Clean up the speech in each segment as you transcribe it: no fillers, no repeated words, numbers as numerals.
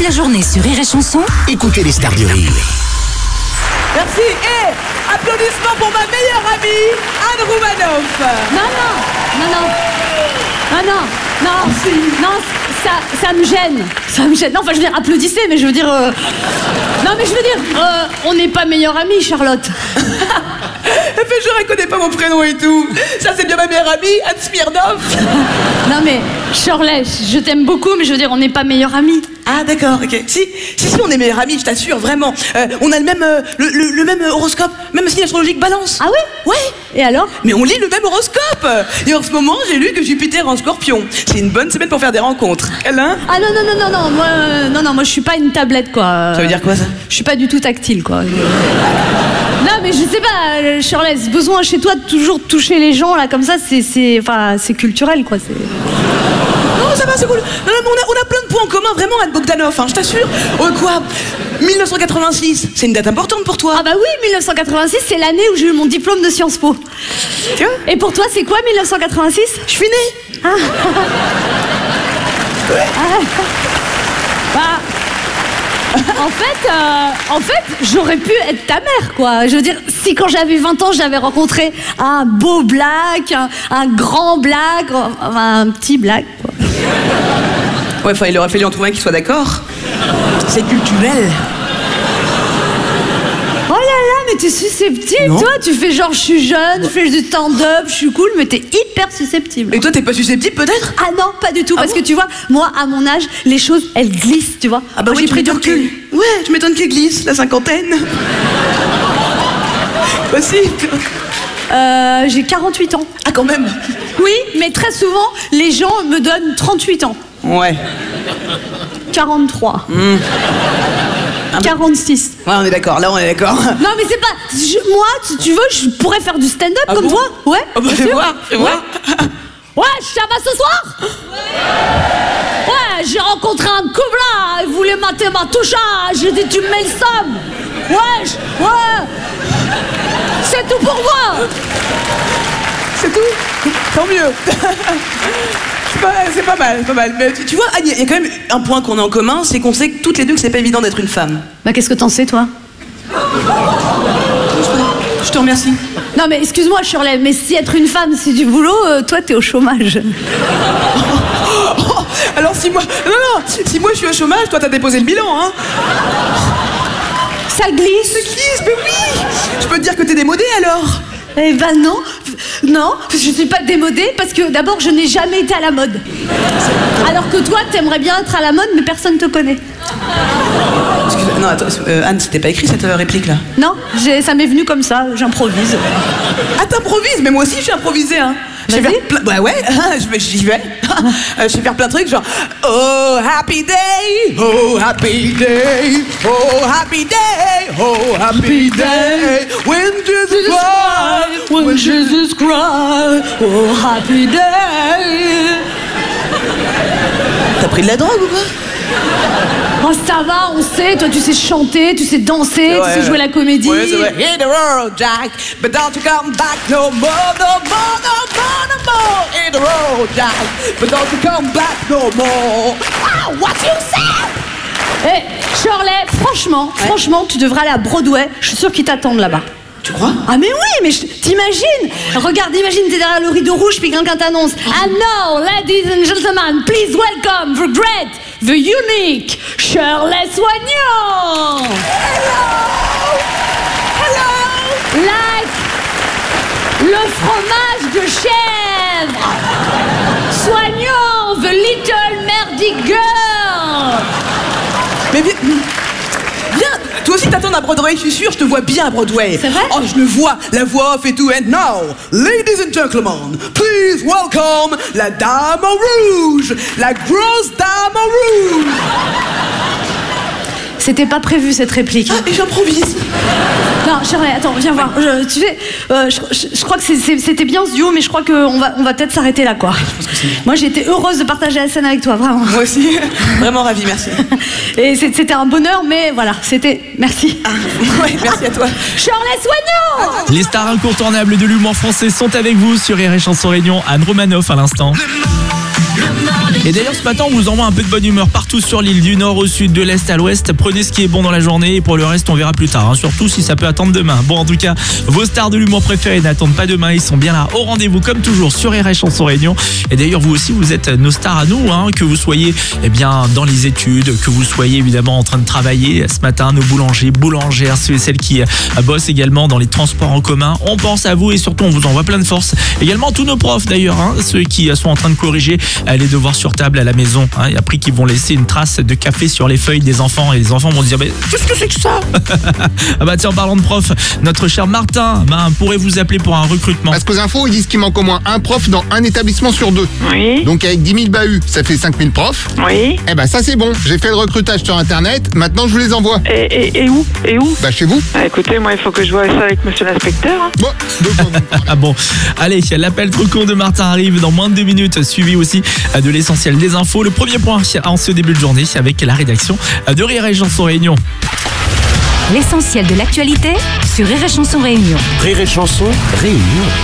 la journée sur Rire et Chanson, Écoutez les stars du rire. Merci et applaudissements pour ma meilleure amie, Anne Roumanoff. Non, ça me gêne. Ça me gêne. Non, enfin, je veux dire, applaudissez, mais je veux dire... on n'est pas meilleure amie, Charlotte. Mais je reconnais pas mon prénom et tout. Ça, c'est bien ma meilleure amie, Anne Smirnoff. Non, mais Shirley, je t'aime beaucoup, mais je veux dire, on n'est pas meilleure amie. Ah d'accord, ok. Si, on est meilleurs amis, je t'assure, vraiment. On a le même horoscope, même signe astrologique, Balance. Ah oui? Ouais. Et alors? Mais on lit le même horoscope. Et en ce moment, j'ai lu que Jupiter en Scorpion. C'est une bonne semaine pour faire des rencontres. Elle, hein? Ah non, moi je suis pas une tablette, quoi. Ça veut dire quoi, ça? Je suis pas du tout tactile, quoi. Non, mais je sais pas, Shirley, ce besoin chez toi de toujours toucher les gens, là, comme ça, c'est culturel, quoi. Non, ça va, c'est cool. Non, mais on a plein de points en commun, vraiment, Anne Bogdanov, hein, je t'assure. Oh, quoi? 1986, c'est une date importante pour toi. Ah bah oui, 1986, c'est l'année où j'ai eu mon diplôme de Sciences Po. Tu vois? Et pour toi, c'est quoi, 1986? Je suis née. Ah. Ouais. Bah... En fait, j'aurais pu être ta mère, quoi. Je veux dire, si quand j'avais 20 ans, j'avais rencontré un beau black, un grand black, un petit black, quoi. Ouais, enfin, il aurait fallu en trouver un qui soit d'accord. C'est culturel. Oh là là, mais t'es susceptible, Non. toi. Tu fais genre, je suis jeune, je fais du stand-up, je suis cool, mais t'es hyper susceptible. Et toi, t'es pas susceptible, peut-être? Ah non, pas du tout, Ah parce bon? que tu vois, moi, à mon âge, les choses, elles glissent, tu vois. Ah bah Moi, oui, j'ai tu pris du m'étonnes recul. Ouais, tu m'étonnes qu'elle glisse, la cinquantaine. Bah si. J'ai 48 ans. Ah, quand même. Oui, mais très souvent, les gens me donnent 38 ans. Ouais. 43. 46. Ouais, on est d'accord, là, on est d'accord. Non, mais c'est pas... moi, si tu veux, je pourrais faire du stand-up Ah comme bon? toi. Ouais. Oh bah, bien fais sûr. voir, fais voir. Ouais, ça va ce soir? Ouais, j'ai rencontré un couple là, il voulait mater ma touche, j'ai dit tu me mets le somme. Ouais. C'est tout pour moi. C'est tout? Tant mieux. C'est pas mal. Mais tu vois, Anne, il y a quand même un point qu'on a en commun, c'est qu'on sait toutes les deux que c'est pas évident d'être une femme. Bah qu'est-ce que t'en sais, toi? Je te remercie. Non mais excuse-moi Shirley, mais si être une femme c'est du boulot, toi t'es au chômage. Oh, alors si moi... Non, si moi je suis au chômage, toi t'as déposé le bilan, hein. Ça glisse. Ça glisse, mais oui. Je peux te dire que t'es démodée, alors. Eh ben non, je suis pas démodée parce que d'abord je n'ai jamais été à la mode. Alors que toi t'aimerais bien être à la mode mais personne te connaît. Excuse-moi, non, attends, Anne, c'était pas écrit cette réplique là? Non, ça m'est venu comme ça, j'improvise. Ah, t'improvises, mais moi aussi j'ai improvisé, hein. Je vais Vas-y. faire plein... Bah ouais, j'y vais. Je vais faire plein de trucs genre oh happy day, oh happy day, oh happy day, oh happy day, when Jesus cried, When Jesus cried, oh happy day. T'as pris de la drogue ou quoi? Oh ça va, on sait, toi tu sais chanter, tu sais danser, tu sais jouer la comédie. Ouais, c'est vrai. Hit the road, Jack, but don't you come back no more, no more, no more, no more. Hit the road, Jack, but don't you come back no more. Ah, what you say? Eh, Shirley, franchement, tu devrais aller à Broadway, je suis sûre qu'ils t'attendent là-bas. Tu crois? Ah mais oui, mais t'imagines? Regarde, imagine t'es derrière le rideau rouge puis quelqu'un t'annonce And now, ladies and gentlemen, please welcome the great, the unique Shirley Soignon. Hello. Like le fromage de chèvre. Soignon, the little merdy girl. Mais viens, toi aussi t'attends à Broadway, je suis sûre, je te vois bien à Broadway. C'est vrai? Oh, je le vois, la voix off et tout. And now, ladies and gentlemen, please welcome la dame en rouge, la grosse dame en rouge. C'était pas prévu cette réplique. Ah, et j'improvise. Non, Shirley, attends, viens voir. Tu sais, je crois que c'était bien ce duo, mais je crois qu'on va peut-être s'arrêter là, quoi. Moi, j'ai été heureuse de partager la scène avec toi, vraiment. Moi aussi, vraiment ravie, merci. Et c'était un bonheur, mais voilà, c'était... Merci. Ah, ouais, merci à toi. Shirley Soignon. Les stars incontournables de l'humour français sont avec vous sur Rire et Chanson Réunion. Anne Roumanoff à l'instant. le morning Et d'ailleurs, ce matin, on vous envoie un peu de bonne humeur partout sur l'île, du nord au sud, de l'est à l'ouest. Prenez ce qui est bon dans la journée et pour le reste, on verra plus tard. Surtout si ça peut attendre demain. Bon, en tout cas, vos stars de l'humour préférés n'attendent pas demain. Ils sont bien là au rendez-vous comme toujours sur RR Chanson Réunion. Et d'ailleurs, vous aussi, vous êtes nos stars à nous, que vous soyez dans les études, que vous soyez évidemment en train de travailler. Ce matin, nos boulangers, boulangères, ceux et celles qui bossent également dans les transports en commun. On pense à vous et surtout, on vous envoie plein de force. Également, tous nos profs d'ailleurs, ceux qui sont en train de corriger les devoirs sur table à la maison. Et après, qui vont laisser une trace de café sur les feuilles des enfants. Et les enfants vont dire, mais qu'est-ce que c'est que ça? Ah bah tiens, en parlant de prof, notre cher Martin pourrait vous appeler pour un recrutement. Parce qu'aux infos, ils disent qu'il manque au moins un prof dans un établissement sur 2. Oui. Donc avec 10 000 bahuts, ça fait 5 000 profs. Oui. Eh ben ça c'est bon, j'ai fait le recrutage sur internet, maintenant je vous les envoie. Et où? Bah chez vous. Écoutez, moi il faut que je vois ça avec monsieur l'inspecteur. Bon, de quoi vous me parlez? Ah bon, allez, l'appel trop court de Martin arrive dans moins de 2 minutes, suivi aussi de l'essentiel des infos. Le premier point en ce début de journée avec la rédaction de Rire et Chanson Réunion. L'essentiel de l'actualité sur Rire et Chanson Réunion. Rire et Chanson Réunion.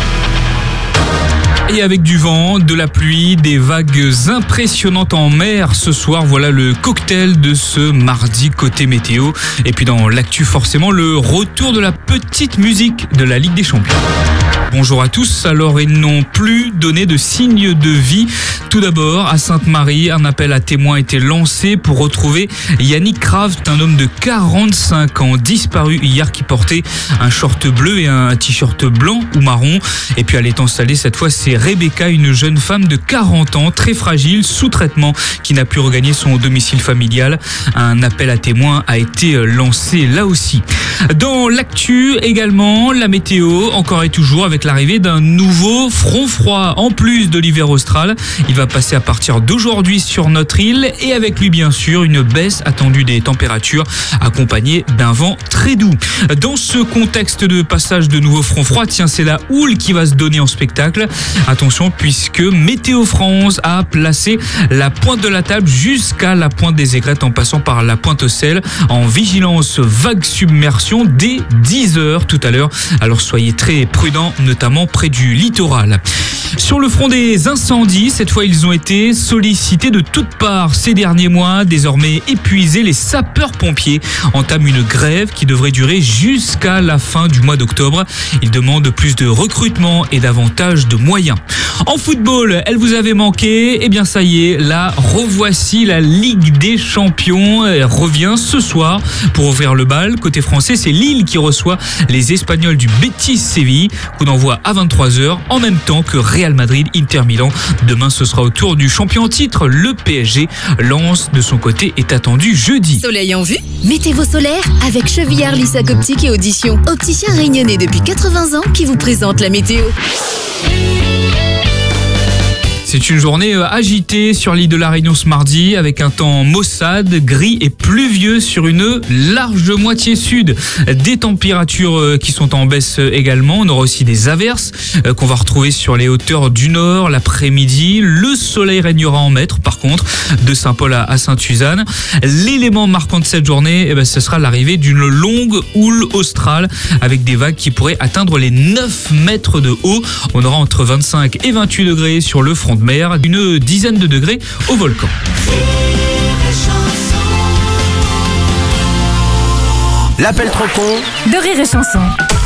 Et avec du vent, de la pluie, des vagues impressionnantes en mer ce soir, voilà le cocktail de ce mardi côté météo. Et puis dans l'actu forcément, le retour de la petite musique de la Ligue des Champions. Bonjour à tous. Alors, ils n'ont plus donné de signe de vie. Tout d'abord, à Sainte-Marie, un appel à témoins a été lancé pour retrouver Yannick Kraft, un homme de 45 ans, disparu hier, qui portait un short bleu et un t-shirt blanc ou marron. Et puis, elle est installée, cette fois, c'est Rebecca, une jeune femme de 40 ans, très fragile, sous traitement, qui n'a pu regagner son domicile familial. Un appel à témoins a été lancé là aussi. Dans l'actu également, la météo, encore et toujours, avec l'arrivée d'un nouveau front froid. En plus de l'hiver austral, il va passer à partir d'aujourd'hui sur notre île et avec lui bien sûr une baisse attendue des températures accompagnée d'un vent très doux. Dans ce contexte de passage de nouveau front froid, tiens, c'est la houle qui va se donner en spectacle. Attention, puisque Météo France a placé la pointe de la table jusqu'à la pointe des aigrettes en passant par la pointe au sel en vigilance vague submersion dès 10h tout à l'heure. Alors soyez très prudents, notamment près du littoral. Sur le front des incendies, cette fois ils ont été sollicités de toutes parts ces derniers mois. Désormais épuisés, les sapeurs-pompiers entament une grève qui devrait durer jusqu'à la fin du mois d'octobre. Ils demandent plus de recrutement et davantage de moyens. En football, elle vous avait manqué, eh bien ça y est, la revoici, la Ligue des Champions. Elle revient ce soir pour ouvrir le bal. Côté français, c'est Lille qui reçoit les Espagnols du Betis Séville. Coup d'envoi à 23h, en même temps que Real Madrid, Inter Milan. Demain, ce sera au tour du champion en titre, le PSG. Lens, de son côté, est attendu jeudi. Soleil en vue? Mettez vos solaires avec Chevillard, Lissac Optique et Audition. Opticien réunionnais depuis 80 ans qui vous présente la météo. C'est une journée agitée sur l'île de la Réunion ce mardi avec un temps maussade, gris et pluvieux sur une large moitié sud. Des températures qui sont en baisse également. On aura aussi des averses qu'on va retrouver sur les hauteurs du nord l'après-midi. Le soleil régnera en maître par contre de Saint-Paul à Sainte-Suzanne. L'élément marquant de cette journée, ce sera l'arrivée d'une longue houle australe avec des vagues qui pourraient atteindre les 9 mètres de haut. On aura entre 25 et 28 degrés sur le front de mer, une dizaine de degrés au volcan. L'appel trop con De Rire et Chanson.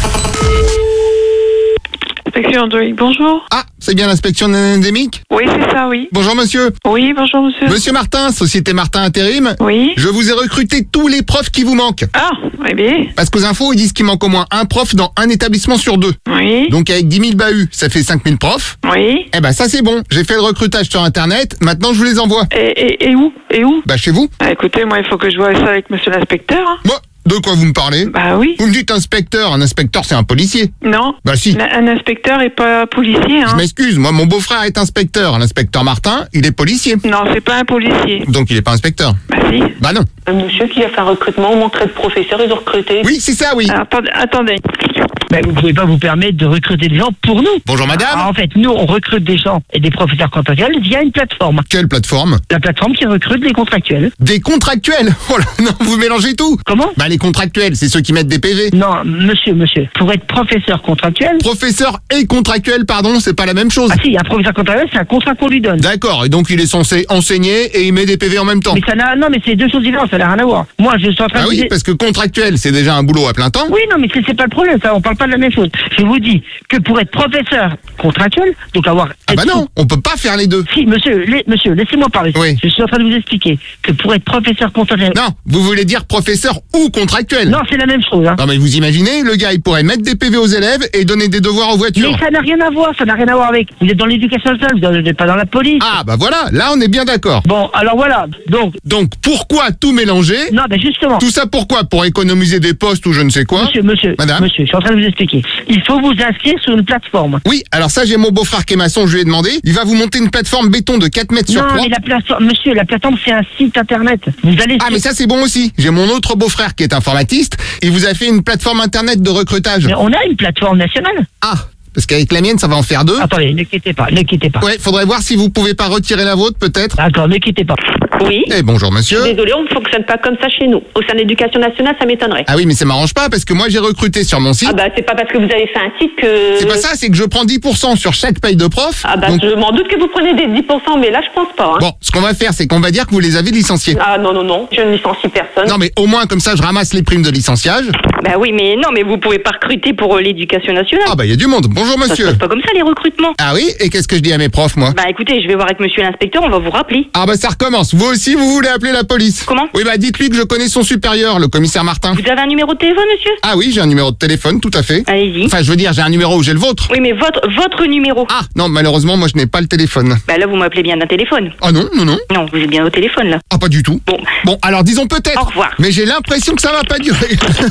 Inspection Android, bonjour. Ah, c'est bien l'inspection endémique? Oui, c'est ça, oui. Bonjour monsieur. Oui, bonjour monsieur. Monsieur Martin, Société Martin Intérim. Oui. Je vous ai recruté tous les profs qui vous manquent. Ah, eh bien. Parce qu'aux infos, ils disent qu'il manque au moins un prof dans un établissement sur 2. Oui. Donc avec 10 000 bahuts, ça fait 5 000 profs. Oui. Eh ben ça c'est bon, j'ai fait le recrutage sur internet, maintenant je vous les envoie. Et où? Bah chez vous. Écoutez, moi il faut que je vois ça avec monsieur l'inspecteur. Bon, de quoi vous me parlez? Bah oui. Vous me dites un inspecteur c'est un policier. Non. Bah si. Un inspecteur est pas policier, Je hein. m'excuse, moi mon beau-frère est inspecteur. L'inspecteur Martin, il est policier. Non, c'est pas un policier. Donc il est pas inspecteur. Bah si. Bah non. Un monsieur qui a fait un recrutement, mon trait de professeur, ils ont recruté. Oui, c'est ça, oui. Alors, attendez. Vous ne pouvez pas vous permettre de recruter des gens pour nous. Bonjour madame. En fait, nous, on recrute des gens et des professeurs contractuels via une plateforme. Quelle plateforme? La plateforme qui recrute des contractuels. Des contractuels? Oh là, non, vous mélangez tout. Comment? Bah les contractuels, c'est ceux qui mettent des PV. Non, monsieur. Pour être professeur contractuel... Professeur et contractuel, pardon, c'est pas la même chose. Ah si, un professeur contractuel, c'est un contrat qu'on lui donne. D'accord, et donc il est censé enseigner et il met des PV en même temps. Mais non, mais c'est deux choses différentes, ça n'a rien à voir. Moi, je suis en train Ah de oui, dire... parce que contractuel, c'est déjà un boulot à plein temps. Oui, non, mais c'est pas le problème, ça, on parle pas de la même chose. Je vous dis que pour être professeur contractuel, donc avoir... Ah bah non, on peut pas faire les deux. Si, monsieur, laissez-moi parler. Oui. Je suis en train de vous expliquer que pour être professeur contractuel... Non, vous voulez dire professeur ou contractuel? Non, c'est la même chose. Hein. Non mais vous imaginez, le gars il pourrait mettre des PV aux élèves et donner des devoirs aux voitures. Mais ça n'a rien à voir, avec... Vous êtes dans l'éducation nationale, vous n'êtes pas dans la police. Ah bah voilà, là on est bien d'accord. Bon, alors voilà, Donc pourquoi tout mélanger? Non, ben justement... Tout ça pourquoi? Pour économiser des postes ou je ne sais quoi? Madame, je suis en train de vous expliquer. Il faut vous inscrire sur une plateforme. Oui, alors ça j'ai mon beau-frère qui est maçon, je lui ai demandé. Il va vous monter une plateforme béton de 4 mètres sur 3. Non, mais la plateforme, monsieur, la plateforme c'est un site internet. Vous allez... Ah mais ça c'est bon aussi. J'ai mon autre beau-frère qui est informatiste. Il vous a fait une plateforme internet de recrutage. Mais on a une plateforme nationale. Ah, parce qu'avec la mienne ça va en faire 2. Attendez, ne quittez pas. Ouais, faudrait voir si vous pouvez pas retirer la vôtre peut-être. D'accord, ne quittez pas. Oui. Eh bonjour monsieur. Désolée, on ne fonctionne pas comme ça chez nous. Au sein de l'éducation nationale, ça m'étonnerait. Ah oui, mais ça m'arrange pas parce que moi j'ai recruté sur mon site. Ah bah c'est pas parce que vous avez fait un site que... C'est pas ça, c'est que je prends 10% sur chaque paye de prof. Ah bah donc... je m'en doute que vous prenez des 10%, mais là je pense pas. Hein. Bon, ce qu'on va faire, c'est qu'on va dire que vous les avez licenciés. Ah non, je ne licencie personne. Non mais au moins comme ça je ramasse les primes de licenciage. Bah oui, mais non, mais vous pouvez pas recruter pour l'éducation nationale. Ah bah il y a du monde. Bonjour Ça se monsieur. passe pas comme ça les recrutements. Ah oui, et qu'est-ce que je dis à mes profs moi? Bah écoutez, je vais voir avec monsieur l'inspecteur, on va vous rappeler. Ah bah ça recommence. Vous aussi vous voulez appeler la police? Comment? Oui bah dites-lui que je connais son supérieur, le commissaire Martin. Vous avez un numéro de téléphone, monsieur? Ah oui, j'ai un numéro de téléphone, tout à fait. Allez-y. Enfin je veux dire, j'ai un numéro où j'ai le vôtre. Oui, mais votre numéro. Ah non, malheureusement moi je n'ai pas le téléphone. Bah là vous m'appelez bien d'un téléphone. Ah non. Non, vous êtes bien au téléphone là. Ah pas du tout. Bon alors disons peut-être. Au revoir. Mais j'ai l'impression que ça va pas durer.